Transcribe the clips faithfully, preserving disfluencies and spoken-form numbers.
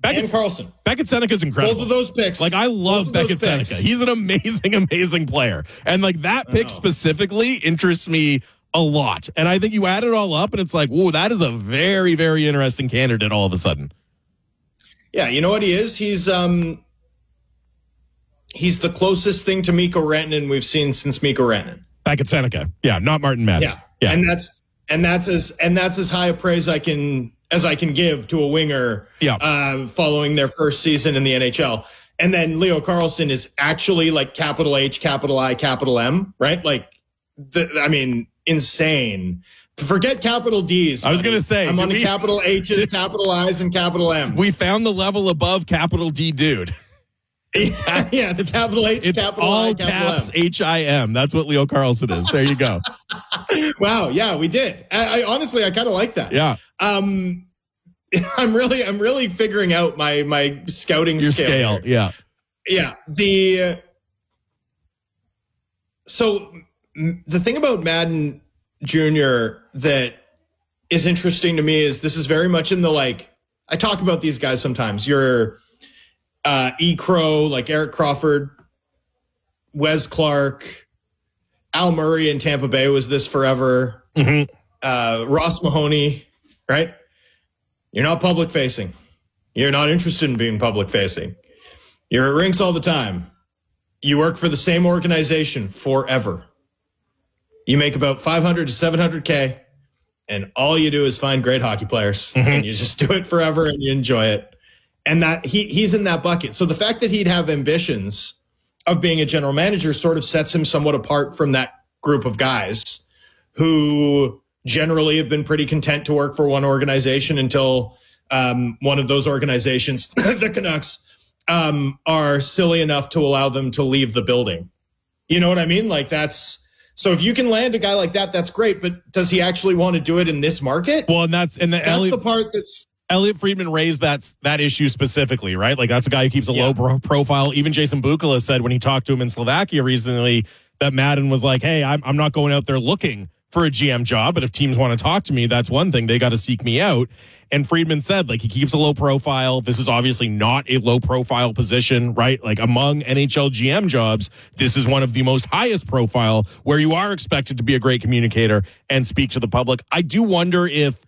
and Carlson. Beckett Seneca's incredible. Both of those picks. Like, I love Beckett Seneca. He's an amazing, amazing player. And, like, that pick specifically interests me a lot. And I think you add it all up, and it's like, whoa, that is a very, very interesting candidate all of a sudden. Yeah, you know what he is? He's um, he's the closest thing to Mikko Rantanen we've seen since Mikko Rantanen. Beckett Seneca. Yeah, not Martin Madden. Yeah. yeah. And that's and that's as and that's as high a praise I can as I can give to a winger yeah. uh, following their first season in the N H L. And then Leo Carlsson is actually like capital H, capital I, capital M, right? Like, the, I mean, insane. Forget capital D's. I was going to say. I'm on we, the capital H's, capital I's, and capital M's. We found the level above capital D dude. yeah, yeah, it's capital H, it's capital all I, capital caps M. H I M. That's what Leo Carlsson is. There you go. Wow. Yeah, we did. I, I honestly, I kind of like that. Yeah. Um, I'm really, I'm really figuring out my my scouting Your scale. scale. Yeah. Yeah. The so the thing about Madden Junior that is interesting to me is this is very much in the, like, I talk about these guys sometimes. Your uh, E. Crow, like Eric Crawford, Wes Clark, Al Murray in Tampa Bay was this forever. Mm-hmm. Uh, Ross Mahoney, right? You're not public facing. You're not interested in being public facing. You're at rinks all the time. You work for the same organization forever. You make about five hundred to seven hundred K, and all you do is find great hockey players, mm-hmm. and you just do it forever and you enjoy it. And that he he's in that bucket. So the fact that he'd have ambitions of being a general manager sort of sets him somewhat apart from that group of guys who generally have been pretty content to work for one organization until um, one of those organizations, the Canucks, um, are silly enough to allow them to leave the building. You know what I mean? Like, that's... So if you can land a guy like that, that's great. But does he actually want to do it in this market? Well, and that's and the that's Elliot, the part that's Elliot Friedman raised that that issue specifically, right? Like, that's a guy who keeps a yeah. low pro- profile. Even Jason Bukala said when he talked to him in Slovakia recently that Madden was like, "Hey, I'm I'm not going out there looking for a G M job, but if teams want to talk to me, that's one thing. They got to seek me out." And Friedman said, like, he keeps a low profile. This is obviously not a low profile position, right? Like, among N H L G M jobs, this is one of the most highest profile where you are expected to be a great communicator and speak to the public. I do wonder if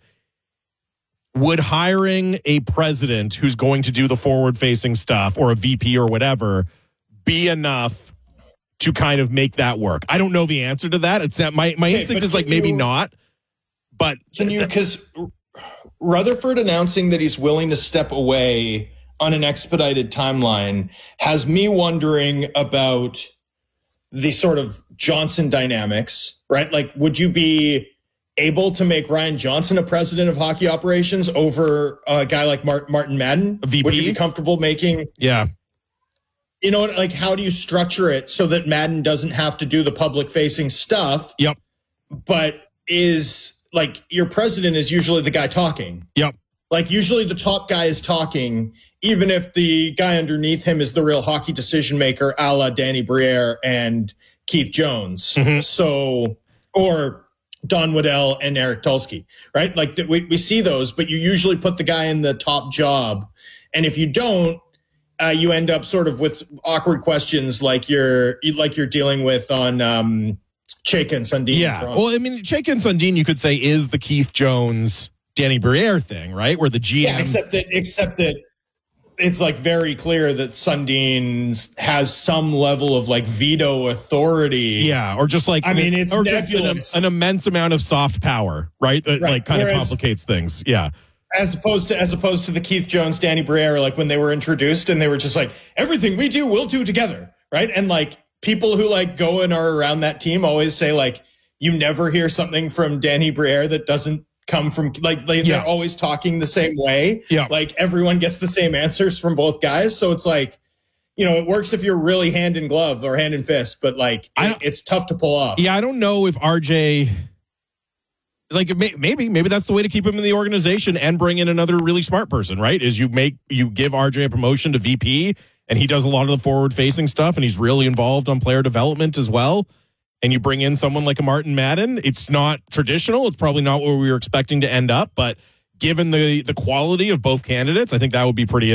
would hiring a president who's going to do the forward facing stuff or a V P or whatever be enough to kind of make that work? I don't know the answer to that. It's that my, my okay, instinct is like, maybe you, not, but can you, because Rutherford announcing that he's willing to step away on an expedited timeline has me wondering about the sort of Johnson dynamics, right? Like, would you be able to make Ryan Johnson a president of hockey operations over a guy like Mark, Martin Madden? A V P? Would you be comfortable making? Yeah. You know, like, how do you structure it so that Madden doesn't have to do the public facing stuff? Yep. But is like, your president is usually the guy talking. Yep. Like, usually the top guy is talking, even if the guy underneath him is the real hockey decision maker, a la Danny Briere and Keith Jones. Mm-hmm. So, or Don Waddell and Eric Tulsky, right? Like, we, we see those, but you usually put the guy in the top job. And if you don't, Uh, you end up sort of with awkward questions like you're like you're dealing with on um, Chayka and Sundin. Yeah, well, I mean, Chayka and Sundin, you could say, is the Keith Jones, Danny Briere thing, right? Where the G M, yeah, except that except that it's like very clear that Sundin has some level of like veto authority. Yeah, or just like I mean, it's or just an, an immense amount of soft power, right? That right. like kind Whereas, of complicates things. Yeah. As opposed to as opposed to the Keith Jones, Danny Briere, like when they were introduced and they were just like, everything we do, we'll do together, right? And like people who like go and are around that team always say like, you never hear something from Danny Briere that doesn't come from like they, yeah. they're always talking the same way. Yeah, like everyone gets the same answers from both guys, so it's like, you know, it works if you're really hand in glove or hand in fist, but like it, it's tough to pull off. Yeah, I don't know if R J. Like maybe, maybe that's the way to keep him in the organization and bring in another really smart person, right? Is you make, you give R J a promotion to V P and he does a lot of the forward facing stuff and he's really involved on player development as well. And you bring in someone like a Martin Madden. It's not traditional. It's probably not where we were expecting to end up, but given the, the quality of both candidates, I think that would be pretty